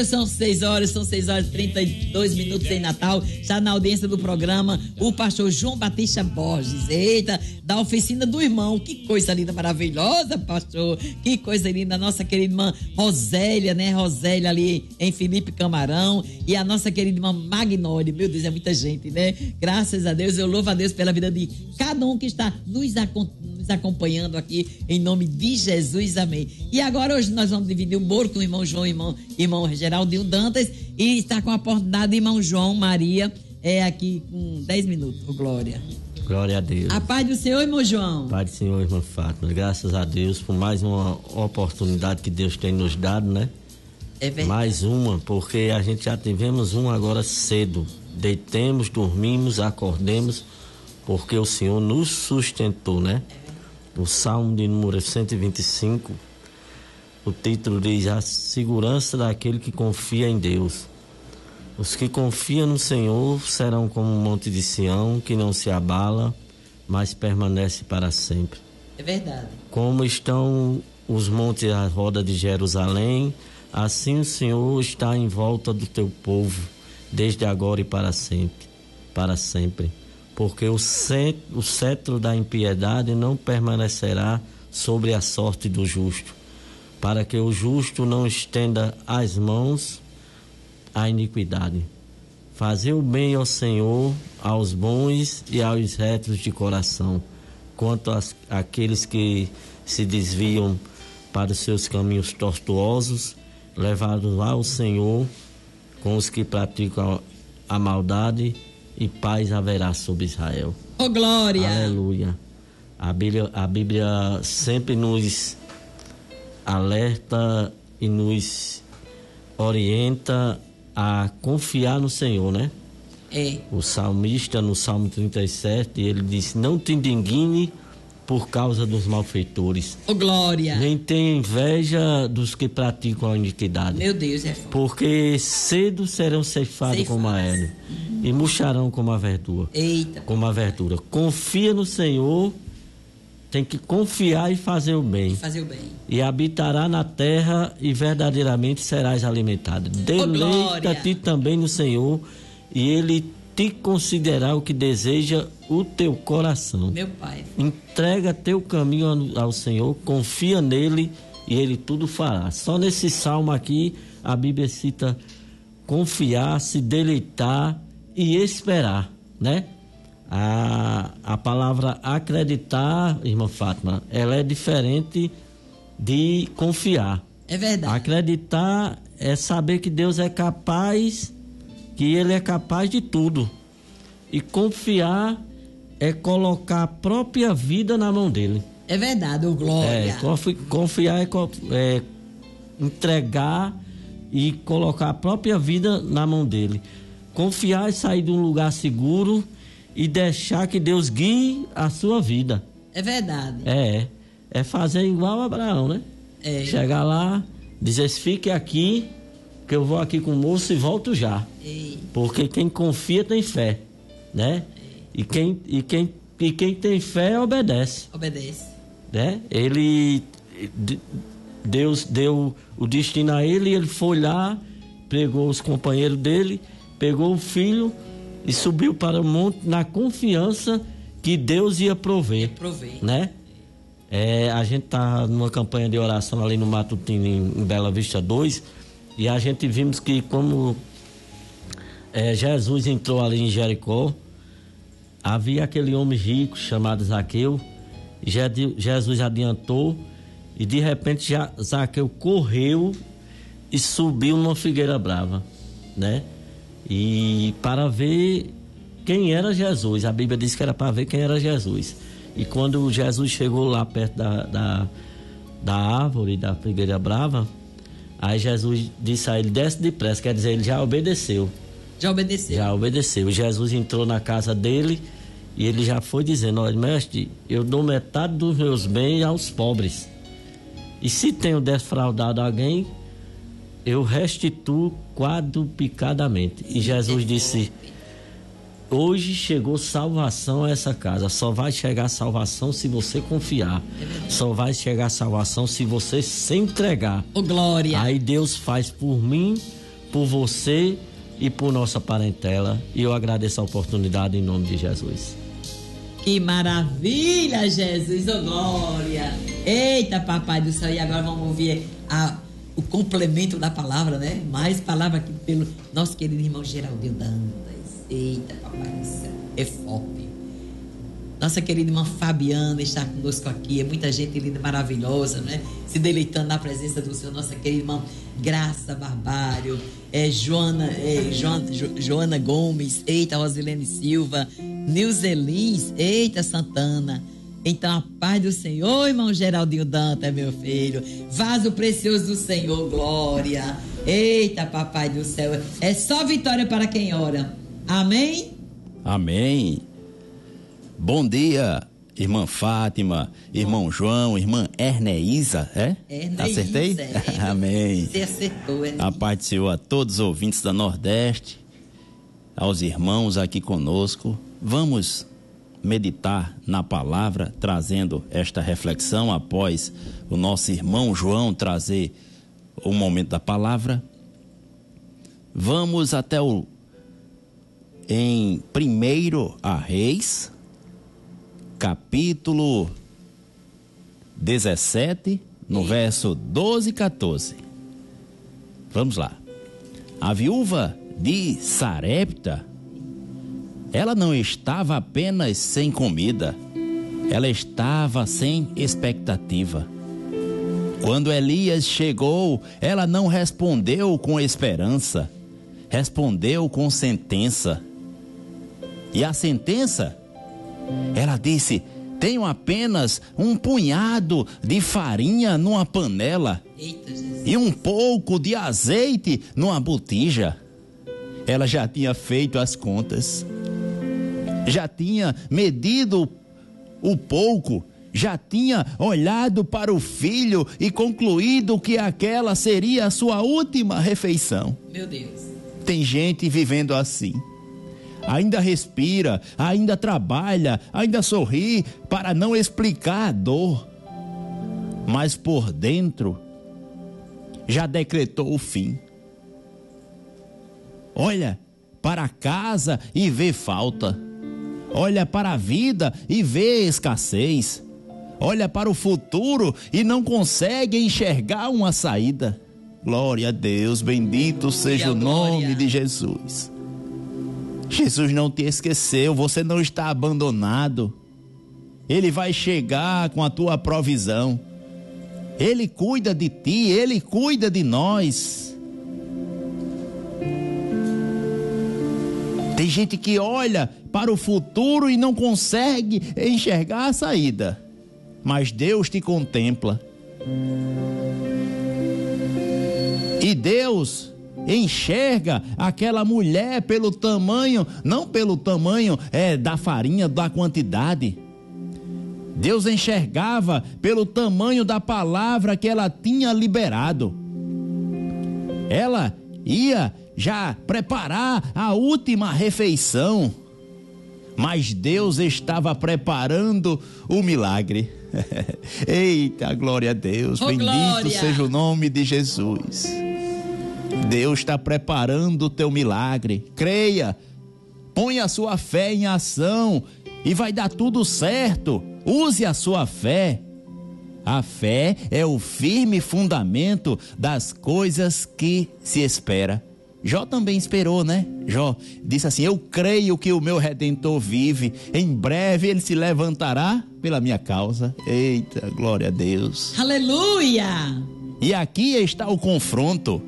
São 6 horas e 32 minutos em Natal. Está na audiência do programa o pastor João Batista Borges. Eita, da oficina do irmão. Que coisa linda, maravilhosa, pastor. Que coisa linda. Nossa querida irmã Rosélia, né? Rosélia ali em Felipe Camarão. E a nossa querida irmã Magnólia. Meu Deus, é muita gente, né? Graças a Deus, eu louvo a Deus pela vida de cada um que está nos acompanhando aqui, em nome de Jesus, amém. E agora, hoje, nós vamos dividir o bolo com o irmão João, irmão Geraldinho Dantas, e está com a oportunidade, irmão João Maria, aqui com 10 minutos, glória. Glória a Deus. A paz do Senhor, irmão João. Paz do Senhor, irmã Fátima. Graças a Deus por mais uma oportunidade que Deus tem nos dado, né? É verdade. Mais uma, porque a gente já tivemos uma agora cedo. Deitemos, dormimos, acordemos, porque o Senhor nos sustentou, né? O Salmo de número 125, o título diz: a segurança daquele que confia em Deus. Os que confiam no Senhor serão como um monte de Sião, que não se abala, mas permanece para sempre. É verdade. Como estão os montes à roda de Jerusalém, assim o Senhor está em volta do teu povo, desde agora e para sempre. Para sempre. Porque o cetro da impiedade não permanecerá sobre a sorte do justo, para que o justo não estenda as mãos à iniquidade. Fazer o bem ao Senhor, aos bons e aos retos de coração, quanto àqueles que se desviam para os seus caminhos tortuosos, levados ao Senhor, com os que praticam a maldade, e paz haverá sobre Israel. Oh, glória! Aleluia! A Bíblia sempre nos alerta e nos orienta a confiar no Senhor, né? O salmista, no Salmo 37, ele diz: não te indigne por causa dos malfeitores. Oh, glória! Nem tenha inveja dos que praticam a iniquidade. Meu Deus, é foda. Porque cedo serão ceifados como a erva, e murcharão como a verdura. Eita! Como a verdura. Confia no Senhor, tem que confiar e fazer o bem. E habitará na terra e verdadeiramente serás alimentado. Deleita-te também no Senhor, e Ele te considerar o que deseja o teu coração. Meu Pai. Entrega teu caminho ao Senhor, confia nele e Ele tudo fará. Só nesse salmo aqui a Bíblia cita confiar, se deleitar e esperar, né? A palavra acreditar, irmã Fátima, ela é diferente de confiar. É verdade. Acreditar é saber que Deus é capaz, que Ele é capaz de tudo. E confiar é colocar a própria vida na mão dele. É verdade, ô glória. Confiar é entregar e colocar a própria vida na mão dele. Confiar é sair de um lugar seguro e deixar que Deus guie a sua vida. É verdade. É fazer igual a Abraão, né? Chegar lá, dizer: fique aqui, que eu vou aqui com o moço e volto já. Porque quem confia tem fé, né? E quem tem fé obedece. Né? Deus deu o destino a ele, e ele foi lá, pegou os companheiros dele, pegou o filho e subiu para o monte na confiança que Deus ia prover. Né? A gente tá numa campanha de oração ali no Matutino, em Bela Vista 2, e a gente vimos que como Jesus entrou ali em Jericó, havia aquele homem rico chamado Zaqueu. Jesus adiantou e de repente Zaqueu correu e subiu numa figueira brava, né? E para ver quem era Jesus, a Bíblia diz que era para ver quem era Jesus. E quando Jesus chegou lá perto da árvore da figueira brava, aí Jesus disse a ele: desce depressa, quer dizer, ele já obedeceu. Já obedeceu. Jesus entrou na casa dele e ele já foi dizendo: olha, mestre, eu dou metade dos meus bens aos pobres. E se tenho defraudado alguém, eu restituo quadruplicadamente. E Jesus disse: hoje chegou salvação a essa casa. Só vai chegar salvação se você confiar. Só vai chegar salvação se você se entregar. Oh, glória! Aí Deus faz por mim, por você e por nossa parentela. E eu agradeço a oportunidade em nome de Jesus. Que maravilha, Jesus, ô glória. Eita, papai do céu. E agora vamos ouvir o complemento da palavra, né? Mais palavra aqui pelo nosso querido irmão Geraldinho Dantas. Eita, papai do céu. É forte. Nossa querida irmã Fabiana está conosco aqui. É muita gente linda, maravilhosa, né? Se deleitando na presença do Senhor. Nossa querida irmã Graça Barbário, Joana Gomes, eita, Rosilene Silva, Nilzelins, eita, Santana. Então, a paz do Senhor, irmão Geraldinho Dantas, meu filho. Vaso precioso do Senhor, glória. Eita, papai do céu. É só vitória para quem ora. Amém? Amém. Bom dia, irmã Fátima, irmão João, irmã Erneísa, Erneísa, acertei? Amém. Você acertou, Erneísa. A paz do Senhor a todos os ouvintes da Nordeste, aos irmãos aqui conosco. Vamos meditar na palavra, trazendo esta reflexão após o nosso irmão João trazer o momento da palavra. Vamos até em 1 Reis, capítulo 17, no verso 12 e 14. Vamos lá. A viúva de Sarepta, ela não estava apenas sem comida, ela estava sem expectativa. Quando Elias chegou, ela não respondeu com esperança, respondeu com sentença. E a sentença? Ela disse: tenho apenas um punhado de farinha numa panela e um pouco de azeite numa botija. Ela já tinha feito as contas, já tinha medido o pouco, já tinha olhado para o filho e concluído que aquela seria a sua última refeição. Meu Deus. Tem gente vivendo assim. Ainda respira, ainda trabalha, ainda sorri para não explicar a dor. Mas por dentro já decretou o fim. Olha para casa e vê falta. Olha para a vida e vê escassez. Olha para o futuro e não consegue enxergar uma saída. Glória a Deus, bendito seja o nome de Jesus. Jesus não te esqueceu, você não está abandonado. Ele vai chegar com a tua provisão. Ele cuida de ti, Ele cuida de nós. Tem gente que olha para o futuro e não consegue enxergar a saída, mas Deus te contempla. E Deus enxerga aquela mulher pelo tamanho, não pelo tamanho da farinha, da quantidade. Deus enxergava pelo tamanho da palavra que ela tinha liberado. Ela ia já preparar a última refeição, mas Deus estava preparando o milagre. Eita, glória a Deus, bendito glória. Seja o nome de Jesus. Deus está preparando o teu milagre. Creia, põe a sua fé em ação e vai dar tudo certo. Use a sua fé. A fé é o firme fundamento das coisas que se espera. Jó também esperou, né? Jó disse assim: eu creio que o meu Redentor vive, em breve ele se levantará pela minha causa. Eita, glória a Deus. Aleluia! E aqui está o confronto.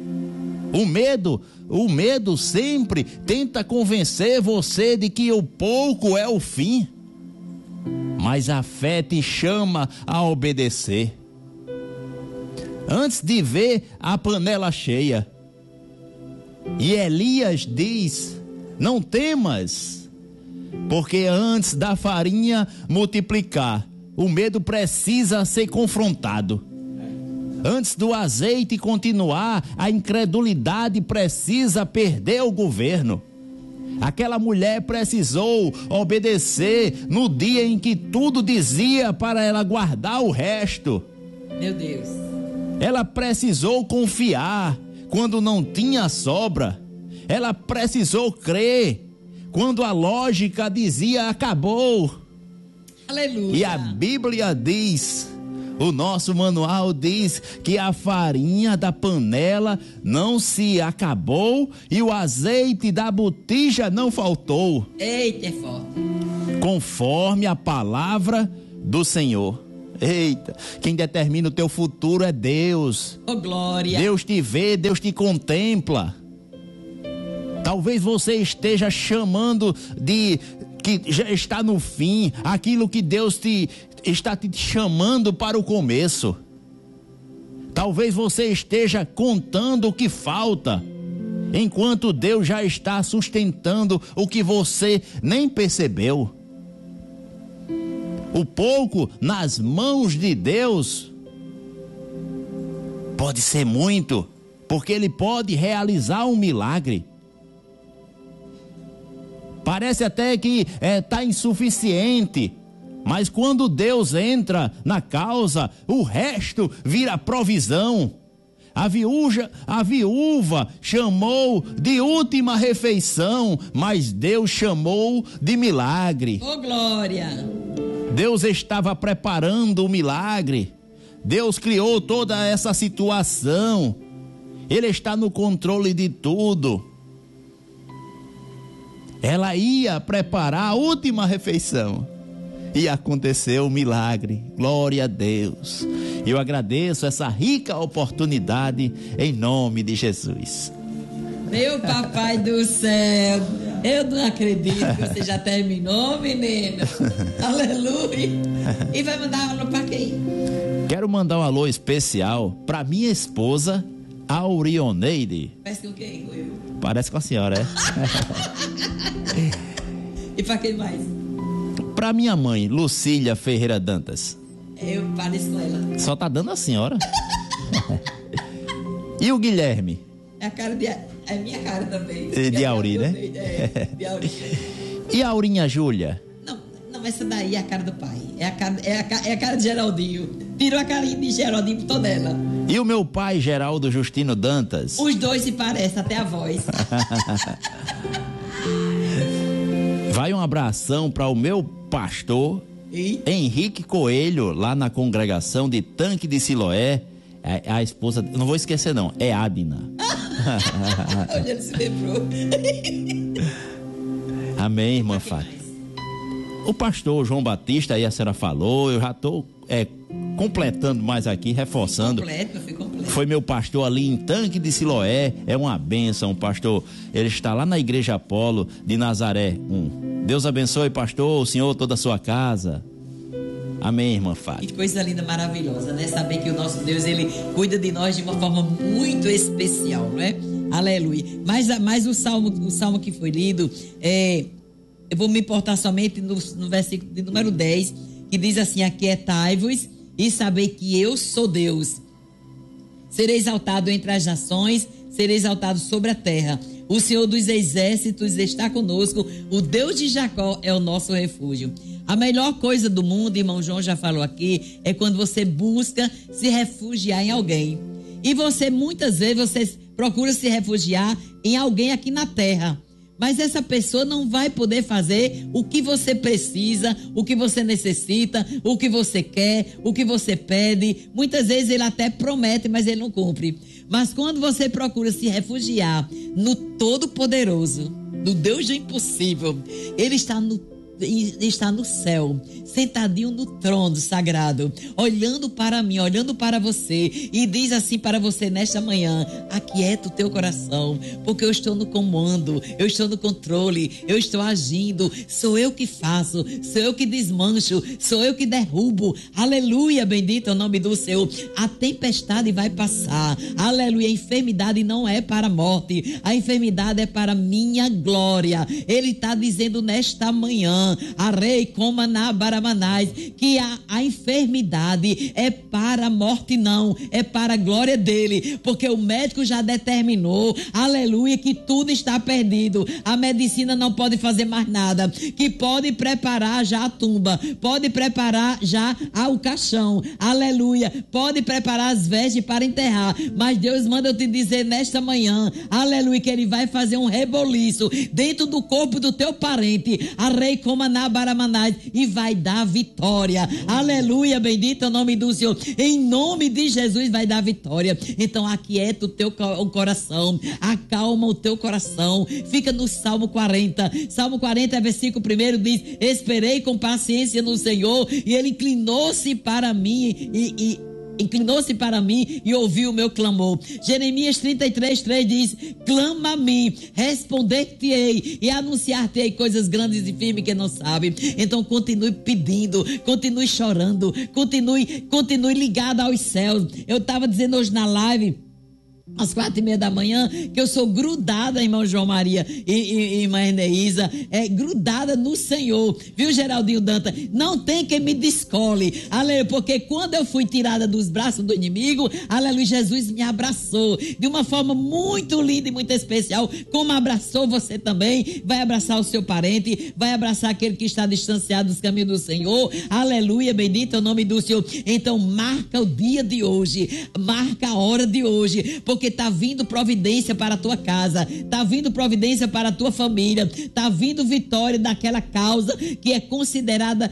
O medo sempre tenta convencer você de que o pouco é o fim. Mas a fé te chama a obedecer. Antes de ver a panela cheia, e Elias diz: não temas, porque antes da farinha multiplicar, o medo precisa ser confrontado. Antes do azeite continuar, a incredulidade precisa perder o governo. Aquela mulher precisou obedecer no dia em que tudo dizia para ela guardar o resto. Meu Deus. Ela precisou confiar quando não tinha sobra. Ela precisou crer quando a lógica dizia acabou. Aleluia. E a Bíblia diz, o nosso manual diz que a farinha da panela não se acabou e o azeite da botija não faltou. Eita, é forte. Conforme a palavra do Senhor. Eita, quem determina o teu futuro é Deus. Oh, glória. Deus te vê, Deus te contempla. Talvez você esteja chamando de que já está no fim, aquilo que Deus está te chamando para o começo. Talvez você esteja contando o que falta, enquanto Deus já está sustentando o que você nem percebeu. O pouco nas mãos de Deus pode ser muito, porque Ele pode realizar um milagre. Parece até que está insuficiente, mas quando Deus entra na causa, o resto vira provisão. A viúva chamou de última refeição, mas Deus chamou de milagre. Oh, glória. Deus estava preparando o milagre. Deus criou toda essa situação. Ele está no controle de tudo. Ela ia preparar a última refeição e aconteceu o milagre. Glória a Deus. Eu agradeço essa rica oportunidade em nome de Jesus. Meu papai do céu, eu não acredito que você já terminou, menino. Aleluia. E vai mandar um alô para quem? Quero mandar um alô especial para minha esposa, Aurioneide. Parece com quem? Eu. Parece com a senhora, é? E para quem mais? Para minha mãe, Lucília Ferreira Dantas. Eu pareço com ela. Só tá dando a senhora. E o Guilherme? É a cara de... É minha cara também. De Auri, né? De Auri. E a Aurinha Júlia? Não, essa daí é a cara do pai. É a cara de Geraldinho. Tirou a carinha de Geraldinho por toda ela. E o meu pai, Geraldo Justino Dantas? Os dois se parecem, até a voz. Vai um abração para o meu pastor, Henrique Coelho, lá na congregação de Tanque de Siloé. A esposa, não vou esquecer não, é Adina. Hoje ele se lembrou. Amém, irmã Fátima. O pastor João Batista, aí a senhora falou, eu já estou completando mais aqui, reforçando. Completo. Foi meu pastor ali em Tanque de Siloé, é uma bênção, pastor. Ele está lá na Igreja Apolo de Nazaré 1. Deus abençoe, pastor, o senhor, toda a sua casa. Amém, irmã Fátima. Que coisa linda, maravilhosa, né? Saber que o nosso Deus, ele cuida de nós de uma forma muito especial, não é? Aleluia. Mas o salmo que foi lido, eu vou me importar somente no versículo de número 10, que diz assim: aquietai-vos e sabei que eu sou Deus. Serei exaltado entre as nações, serei exaltado sobre a terra. O Senhor dos exércitos está conosco, o Deus de Jacó é o nosso refúgio. A melhor coisa do mundo, irmão João já falou aqui, é quando você busca se refugiar em alguém. E você, muitas vezes, você procura se refugiar em alguém aqui na terra. Mas essa pessoa não vai poder fazer o que você precisa, o que você necessita, o que você quer, o que você pede. Muitas vezes ele até promete, mas ele não cumpre. Mas quando você procura se refugiar no Todo-Poderoso, no Deus do impossível, ele está no céu, sentadinho no trono sagrado, olhando para mim, olhando para você, e diz assim para você nesta manhã: aquieta o teu coração, porque eu estou no comando, eu estou no controle, eu estou agindo, sou eu que faço, sou eu que desmancho, sou eu que derrubo. Aleluia, bendito é o nome do Senhor. A tempestade vai passar, aleluia. A enfermidade não é para a morte, a enfermidade é para minha glória. Ele está dizendo nesta manhã: manhã, a rei coma na baramanais, que a enfermidade é para a morte não, é para a glória dele, porque o médico já determinou, aleluia, que tudo está perdido, a medicina não pode fazer mais nada, que pode preparar já a tumba, pode preparar já o caixão, aleluia, pode preparar as vestes para enterrar, mas Deus manda eu te dizer nesta manhã, aleluia, que ele vai fazer um reboliço dentro do corpo do teu parente, a rei coma na baramanais, e vai dar vitória, aleluia, bendito é o nome do Senhor, em nome de Jesus vai dar vitória. Então aquieta o teu coração, acalma o teu coração, fica no Salmo 40, Salmo 40 versículo 1 diz, esperei com paciência no Senhor, e ele inclinou-se para mim e ouviu o meu clamor. Jeremias 33:3 diz, clama a mim, responder-te-ei e anunciar-te-ei coisas grandes e firmes que não sabe. Então continue pedindo, continue chorando, continue ligado aos céus. Eu estava dizendo hoje na live, às 4:30 da manhã, que eu sou grudada, irmão João Maria e irmã Eneísa, grudada no Senhor, viu, Geraldinho Danta? Não tem quem me descole, aleluia, porque quando eu fui tirada dos braços do inimigo, aleluia, Jesus me abraçou de uma forma muito linda e muito especial, como abraçou você também, vai abraçar o seu parente, vai abraçar aquele que está distanciado dos caminhos do Senhor, aleluia, bendito é o nome do Senhor. Então marca o dia de hoje, marca a hora de hoje, porque está vindo providência para a tua casa, está vindo providência para a tua família, está vindo vitória daquela causa que é considerada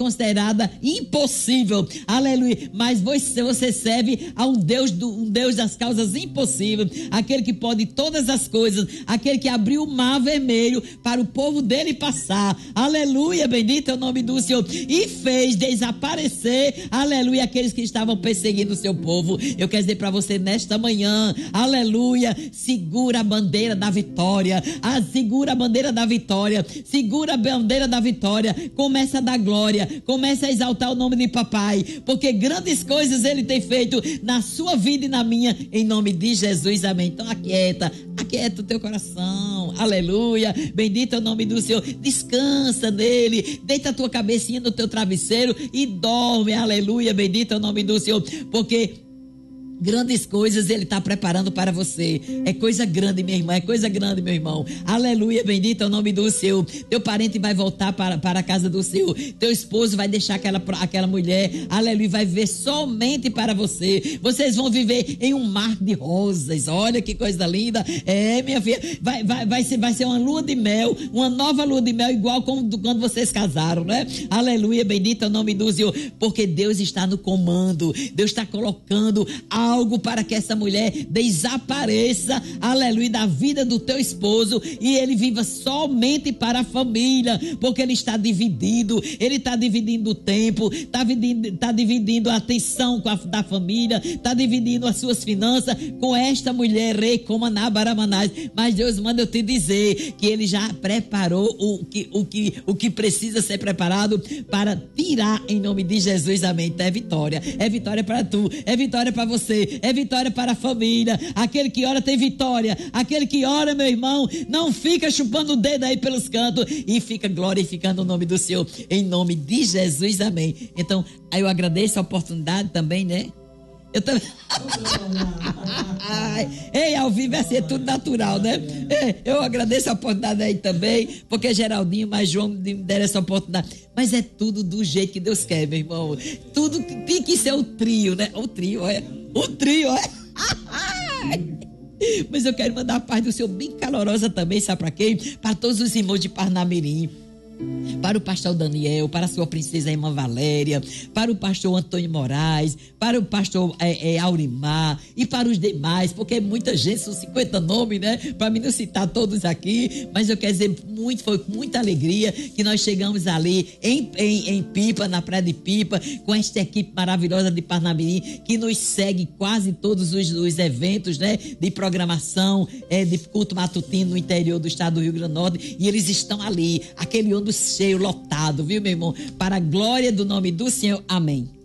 impossível, aleluia, mas você serve a um Deus das causas impossíveis, aquele que pode todas as coisas, aquele que abriu o mar vermelho para o povo dele passar, aleluia, bendito é o nome do Senhor, e fez desaparecer, aleluia, aqueles que estavam perseguindo o seu povo. Eu quero dizer para você nesta manhã, aleluia, segura a bandeira da vitória, segura a bandeira da vitória, segura a bandeira da vitória, começa a dar glória, começa a exaltar o nome de papai, porque grandes coisas ele tem feito na sua vida e na minha, em nome de Jesus, amém. Então aquieta o teu coração, aleluia, bendito é o nome do Senhor, descansa nele, deita a tua cabecinha no teu travesseiro e dorme, aleluia, bendito é o nome do Senhor, porque grandes coisas ele está preparando para você. É coisa grande, minha irmã, é coisa grande, meu irmão. Aleluia, bendito é o nome do Senhor. Teu parente vai voltar para a casa do Senhor. Teu esposo vai deixar aquela mulher, aleluia, vai viver somente para você. Vocês vão viver em um mar de rosas. Olha que coisa linda. Minha filha, vai ser uma lua de mel, uma nova lua de mel, igual quando vocês casaram, né? Aleluia, bendito é o nome do Senhor. Porque Deus está no comando. Deus está colocando algo para que essa mulher desapareça, aleluia, da vida do teu esposo e ele viva somente para a família, porque ele está dividido, ele está dividindo o tempo, está dividindo a atenção da família, está dividindo as suas finanças com esta mulher, rei como Anabaramanás. Mas Deus manda eu te dizer que ele já preparou o que precisa ser preparado para tirar em nome de Jesus, amém. Então é vitória para tu, é vitória para você, é vitória para a família. Aquele que ora tem vitória, aquele que ora, meu irmão, não fica chupando o dedo aí pelos cantos e fica glorificando o nome do Senhor, em nome de Jesus, amém. Então, aí eu agradeço a oportunidade também, né? Eu também. Ei, ao vivo vai ser tudo natural, né? Eu agradeço a oportunidade aí também, porque Geraldinho, mas João me deram essa oportunidade. Mas é tudo do jeito que Deus quer, meu irmão. Tudo tem que ser o trio, né? O trio. Mas eu quero mandar a paz do Senhor bem calorosa também, sabe para quem? Para todos os irmãos de Parnamirim, para o pastor Daniel, para a sua princesa irmã Valéria, para o pastor Antônio Moraes, para o pastor Aurimar e para os demais, porque muita gente, são 50 nomes, né? Para mim não citar todos aqui, mas eu quero dizer, foi com muita alegria que nós chegamos ali em Pipa, na Praia de Pipa, com esta equipe maravilhosa de Parnamirim, que nos segue quase todos os eventos, né? De programação, de culto matutino no interior do estado do Rio Grande do Norte, e eles estão ali, aquele ônibus cheio, lotado, viu, meu irmão? Para a glória do nome do Senhor, amém.